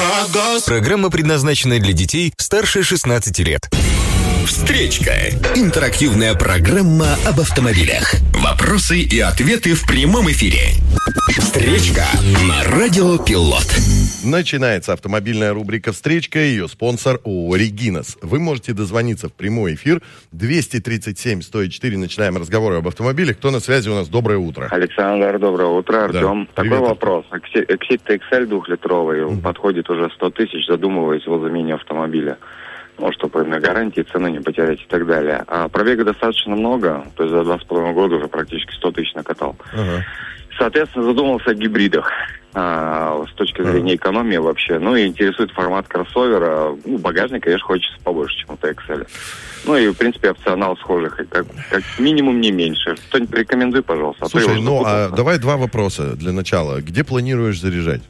Программа предназначена для детей старше 16 лет. Встречка. Интерактивная программа об автомобилях. Вопросы и ответы в прямом эфире. Встречка на Радио Пилот. Начинается автомобильная рубрика «Встречка». Ее спонсор ООО «Регинас». Вы можете дозвониться в прямой эфир 237-104. Начинаем разговор об автомобилях. Кто на связи у нас? Доброе утро. Александр, доброе утро. Артем. Да. Такой вопрос. Exit TXL 2-литровый подходит уже 100 тысяч, задумываясь о замене автомобиля. Ну, чтобы на гарантии цены не потерять и так далее. А пробега достаточно много, то есть за 2,5 года уже практически 100 тысяч накатал. Соответственно, задумался о гибридах с точки зрения экономии вообще. Ну, и интересует формат кроссовера. Ну, багажник, конечно, хочется побольше, чем у TXL. Ну, и, в принципе, опционал схожих, как минимум не меньше. Что-нибудь порекомендуй, пожалуйста. Слушай, давай два вопроса для начала. Где планируешь заряжать?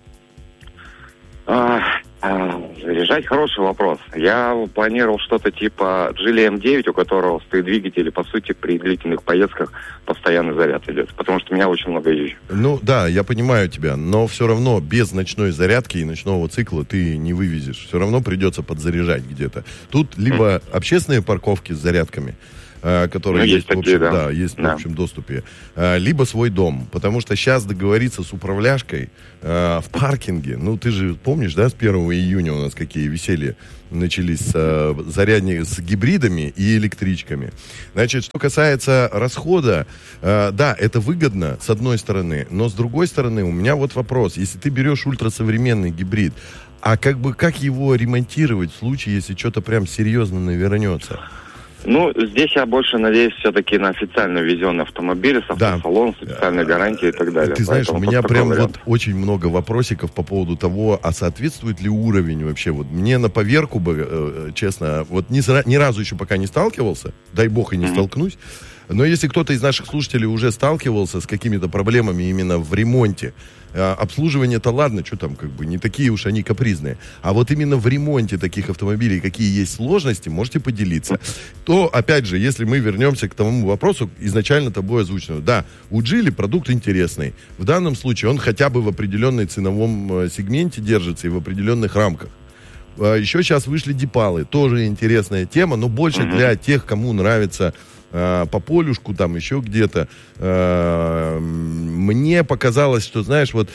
Заряжать хороший вопрос. Я планировал что-то типа Geely M9, у которого стоит двигатель, и, по сути, при длительных поездках постоянный заряд идет. Потому что у меня очень много езжу. Ну да, я понимаю тебя, но все равно без ночной зарядки и ночного цикла ты не вывезешь. Все равно придется подзаряжать где-то. Тут либо общественные парковки с зарядками, которые есть в общем, в общем доступе, либо свой дом, потому что сейчас договориться с управляшкой в паркинге, ну ты же помнишь, да, с 1 июня у нас какие веселья начались с гибридами и электричками. Значит, что касается расхода, да, это выгодно с одной стороны, но с другой стороны у меня вот вопрос, если ты берешь ультрасовременный гибрид, а как его ремонтировать в случае, если что-то прям серьезно навернется? Ну, здесь я больше надеюсь все-таки на официально ввезенные автомобили, с автосалоном, с официальной гарантией и так далее. Ты знаешь, у меня прям вот очень много вопросиков по поводу того, а соответствует ли уровень вообще. Вот мне на поверку бы, честно, вот ни разу еще пока не сталкивался, дай бог и не столкнусь, но если кто-то из наших слушателей уже сталкивался с какими-то проблемами именно в ремонте, обслуживание-то ладно, что там, как бы, не такие уж они капризные. А вот именно в ремонте таких автомобилей, какие есть сложности, можете поделиться. То, опять же, если мы вернемся к тому вопросу, изначально тобой озвученному. Да, у Geely продукт интересный. В данном случае он хотя бы в определенной ценовом сегменте держится и в определенных рамках. Еще сейчас вышли Дипалы. Тоже интересная тема, но больше для тех, кому нравится по полюшку, там еще где-то. Мне показалось, что, знаешь, вот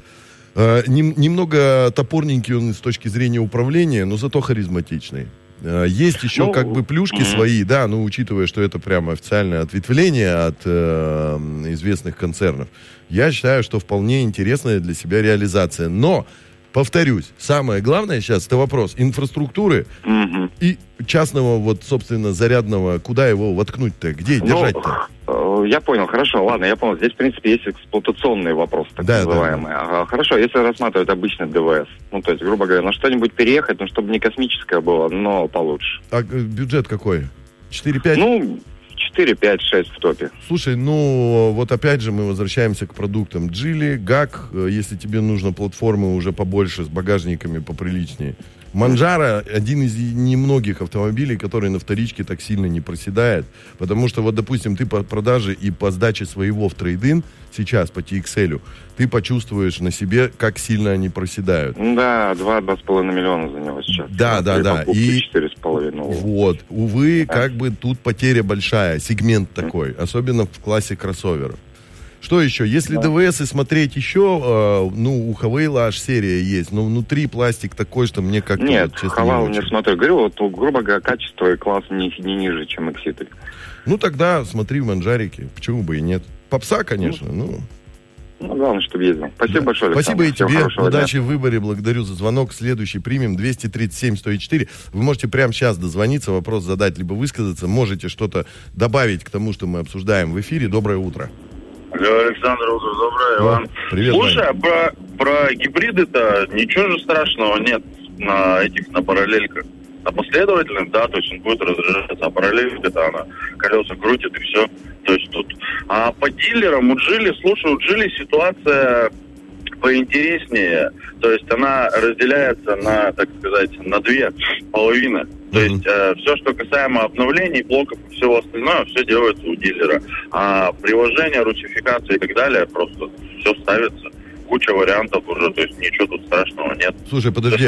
немного топорненький он с точки зрения управления, но зато харизматичный. Есть еще как бы плюшки свои, да, но учитывая, что это прямо официальное ответвление от известных концернов, я считаю, что вполне интересная для себя реализация. Но повторюсь, самое главное сейчас это вопрос инфраструктуры и частного, вот, собственно, зарядного, куда его воткнуть-то, где держать-то? Я понял, хорошо, ладно, я понял. Здесь, в принципе, есть эксплуатационные вопросы, так называемые. Да. Хорошо, если рассматривать обычный ДВС, ну, то есть, грубо говоря, на что-нибудь переехать, ну, чтобы не космическое было, но получше. А бюджет какой? 4-5? Ну, 4, 5, 6 в топе. Слушай, ну, вот опять же мы возвращаемся к продуктам. Geely, GAC, если тебе нужно платформы уже побольше, с багажниками поприличнее. Манджаро один из немногих автомобилей, который на вторичке так сильно не проседает. Потому что, вот, допустим, ты по продаже и по сдаче своего в трейд-ин сейчас по TXL, ты почувствуешь на себе, как сильно они проседают. Да, 2,5 миллиона за него сейчас. Да. И 4,5. Вот, увы, как бы тут потеря большая, сегмент такой, особенно в классе кроссоверов. Что еще? Если ДВС и смотреть еще, у Хавейла аж серия есть, но внутри пластик такой, что мне как-то... Нет, Хавал не смотрю. Говорю, вот, грубо говоря, качество и класс не ниже, чем Exit. Ну, тогда смотри в Манджарике. Почему бы и нет? Попса, конечно, Ну, главное, чтобы ездил. Спасибо большое, Александр. Спасибо и тебе. Удачи дня. в выборе. Благодарю за звонок. Следующий примем. 237-104. Вы можете прямо сейчас дозвониться, вопрос задать, либо высказаться. Можете что-то добавить к тому, что мы обсуждаем в эфире. Доброе утро. Алло, Александр, утро доброе, Иван. Привет, слушай, а про гибриды-то ничего же страшного нет на параллельках. На последовательных, да, то есть он будет разряжаться, а параллелька-то она колеса крутит и все. То есть тут. А по дилерам у Geely, слушай, у Geely ситуация поинтереснее. То есть она разделяется на, так сказать, на две половины. То есть все, что касаемо обновлений, блоков и всего остального, все делается у дилера. А приложение, русификация и так далее, просто все ставится. куча вариантов уже, то есть ничего тут страшного нет. Слушай, подожди,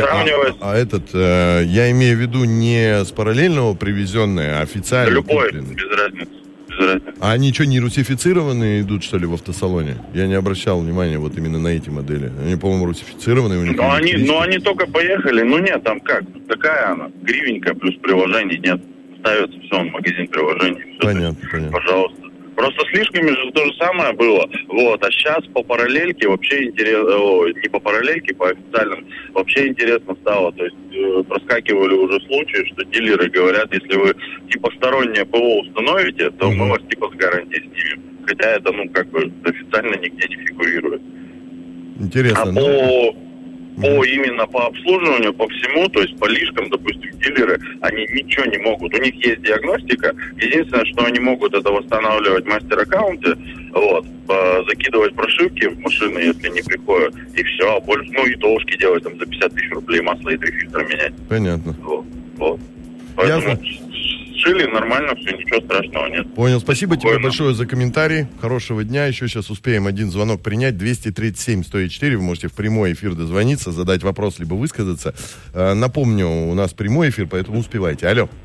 я имею в виду не с параллельного привезенные, а официально любой, купленные. без разницы. А они что, не русифицированные идут, что ли, в автосалоне? Я не обращал внимания вот именно на эти модели. Они, по-моему, русифицированные у них. Но они только поехали. Ну нет, там как? Такая она, гривенькая плюс приложение нет. Ставится все, магазин приложений. Понятно. Пожалуйста. Просто с лишками же то же самое было. Вот. А сейчас по параллельке вообще интересно, не по параллельке, по официальным, вообще интересно стало. То есть проскакивали уже случаи, что дилеры говорят, если вы типа стороннее ПО установите, то мы вас типа с гарантией снимем. Хотя это, официально нигде не фигурирует. Интересно. Именно по обслуживанию, по всему, то есть по лишкам, допустим, дилеры, они ничего не могут. У них есть диагностика. Единственное, что они могут, это восстанавливать мастер-аккаунты, закидывать прошивки в машины, если не приходят, и все. А больше, и толшки делать там за 50 тысяч рублей, масло и 3 фильтра менять. Понятно. Вот. Поэтому шили нормально, все, ничего страшного нет. Понял. Спасибо тебе большое за комментарий. Хорошего дня. Еще сейчас успеем один звонок принять. 237-104. Вы можете в прямой эфир дозвониться, задать вопрос, либо высказаться. Напомню, у нас прямой эфир, поэтому успевайте.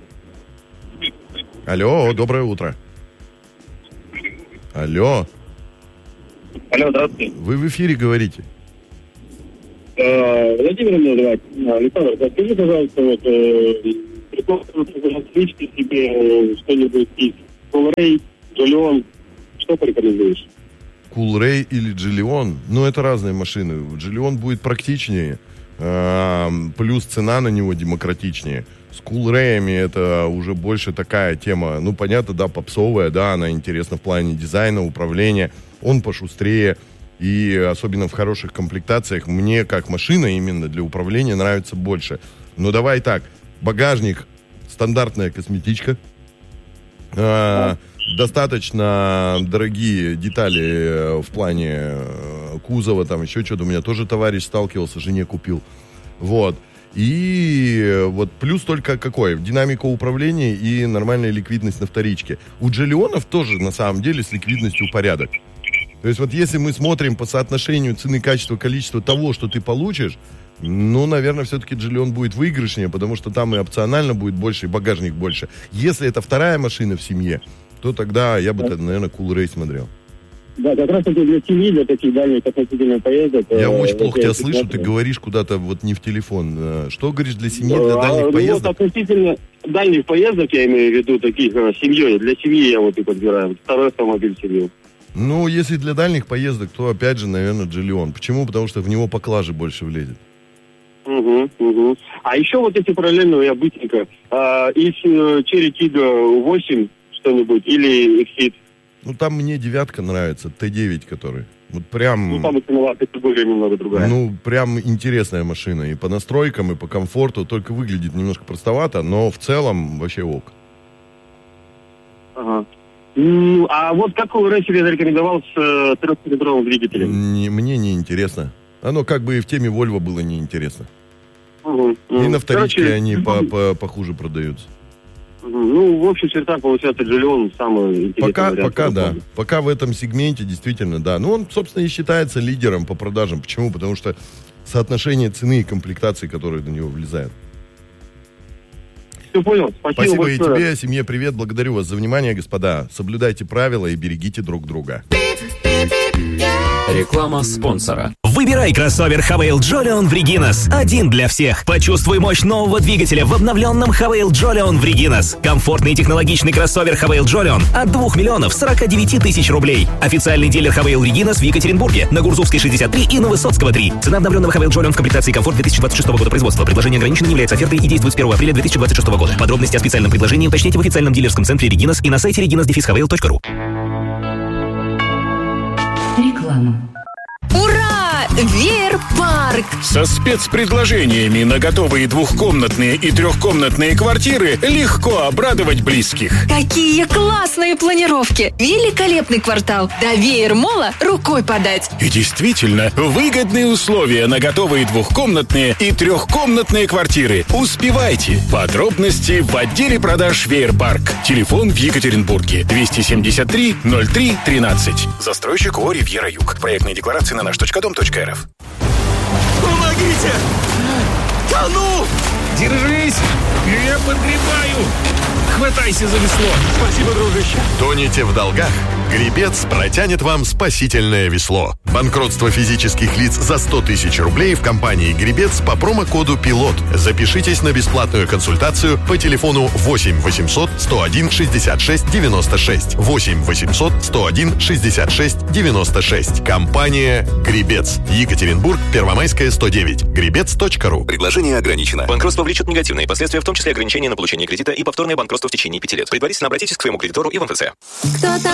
Алло, доброе утро. Алло, здравствуйте. Вы в эфире говорите. Владимир меня зовут. Александр, скажи, пожалуйста, отличьте себе что-нибудь из Coolray, Джолион. Что порекомендуешь? Coolray или Джолион? Это разные машины. Джолион будет практичнее, плюс цена на него демократичнее. С Coolray'ами это уже больше такая тема, понятно, да, попсовая, да, она интересна в плане дизайна, управления. Он пошустрее. И особенно в хороших комплектациях мне, как машина именно для управления, нравится больше. Но давай так. Багажник, стандартная косметичка. Достаточно дорогие детали в плане кузова, там еще что-то. У меня тоже товарищ сталкивался, жене купил. Вот. И вот плюс только какой? Динамика управления и нормальная ликвидность на вторичке. У Джолионов тоже на самом деле с ликвидностью порядок. То есть вот если мы смотрим по соотношению цены, качества, количества того, что ты получишь, наверное, все-таки Джолион будет выигрышнее, потому что там и опционально будет больше, и багажник больше. Если это вторая машина в семье, то тогда я бы, наверное, Coolray смотрел. Да, как раз таки для семьи, для таких дальних относительно поездок. Я очень плохо тебя слышу, ты говоришь куда-то вот не в телефон. Что говоришь для семьи, для дальних поездок? Вот относительно дальних поездок, я имею в виду таких семьей. Для семьи я и подбираю. Второй автомобиль семью. Если для дальних поездок, то опять же, наверное, Джолион. Почему? Потому что в него поклажи больше влезет. А еще вот эти параллельные, я быстренько, из Cherry Tiggo 8 что-нибудь или Exit. Там мне 9 нравится, Т9 который. Вот прям... там ценовая категория немного другая. Прям интересная машина. И по настройкам, и по комфорту. Только выглядит немножко простовато, но в целом вообще ок. Ага. А вот как Coolray себе зарекомендовал с 3-цилиндровым двигателем? Мне не интересно. Оно как бы и в теме Volvo было неинтересно. И на вторичке они похуже продаются. В общих чертах, получается, Джолион самый интересный вариант. Пока да. Пока в этом сегменте действительно, да. Он, собственно, и считается лидером по продажам. Почему? Потому что соотношение цены и комплектации, которые на него влезают. Все понял. Спасибо и тебе, семье привет. Благодарю вас за внимание, господа. Соблюдайте правила и берегите друг друга. Реклама спонсора. Выбирай кроссовер Havail Jolion в Reginas. Один для всех. Почувствуй мощь нового двигателя в обновленном Havail Jolion в Reginas. Комфортный и технологичный кроссовер Havail Jolion от 2 миллионов 49 тысяч рублей. Официальный дилер Havail Reginas в Екатеринбурге. На Гурзувской 63 и на Высоцкого 3. Цена обновленного Havail Jolion в комплектации комфорт 2026 года производства. Предложение ограничено, не является офертой и действует с 1 апреля 2026 года. Подробности о специальном предложении уточните в официальном дилерском центре Reginas и на сайте reginas-havail.ru. Реклама. Ура! Веер-парк! Со спецпредложениями на готовые двухкомнатные и трехкомнатные квартиры легко обрадовать близких. Какие классные планировки! Великолепный квартал! До Веер-мола рукой подать! И действительно, выгодные условия на готовые двухкомнатные и трехкомнатные квартиры. Успевайте! Подробности в отделе продаж Веер-парк. Телефон в Екатеринбурге 273 03 13. Застройщик ООО «Ривьера Юг». Проектные декларации на наш.дом.ру. РФ. Помогите! Тону! Держись! Я подгребаю! Хватайся за весло! Спасибо, дружище! Тонете в долгах? Гребец протянет вам спасительное весло. Банкротство физических лиц за 100 тысяч рублей в компании «Гребец» по промокоду «Пилот». Запишитесь на бесплатную консультацию по телефону 8 800 101 66 96. 8 800 101 66 96. Компания «Гребец». Екатеринбург, Первомайская, 109. Гребец.ру. Предложение ограничено. Банкротство влечет негативные последствия, в том числе ограничение на получение кредита и повторное банкротство в течение 5 лет. Предварительно обратитесь к своему кредитору и в МФЦ. Кто-то